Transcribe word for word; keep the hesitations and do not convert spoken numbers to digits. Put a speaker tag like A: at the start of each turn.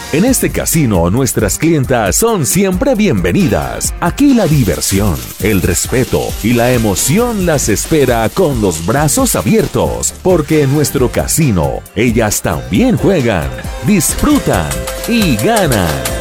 A: En este casino, nuestras clientas son siempre bienvenidas. Aquí la diversión, el respeto y la emoción las espera con los brazos abiertos, porque en nuestro casino, ellas también juegan, disfrutan y ganan.